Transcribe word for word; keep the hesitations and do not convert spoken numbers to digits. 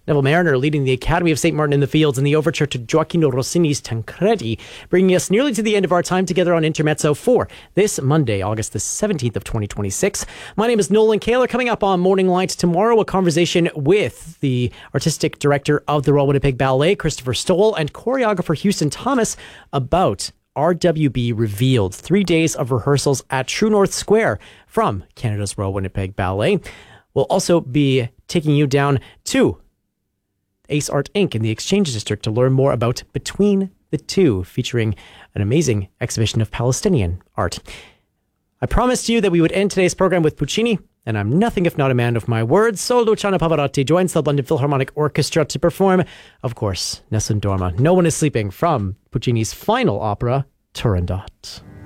Neville Mariner leading the Academy of Saint Martin in the Fields in the overture to Gioacchino Rossini's Tancredi, bringing us nearly to the end of our time together on Intermezzo for this Monday, August the seventeenth of twenty twenty-six. My name is Nolan Kaler. Coming up on Morning Light tomorrow, a conversation with the artistic director of the Royal Winnipeg Ballet, Christopher Stoll, and choreographer Houston Thomas about R W B Revealed, three days of rehearsals at True North Square from Canada's Royal Winnipeg Ballet. We'll also be taking you down to Ace Art Incorporated in the Exchange District to learn more about Between the Two, featuring an amazing exhibition of Palestinian art. I promised you that we would end today's program with Puccini, and I'm nothing if not a man of my words. So Luciano Pavarotti joins the London Philharmonic Orchestra to perform, of course, Nessun Dorma. No One is Sleeping from Puccini's final opera, Turandot.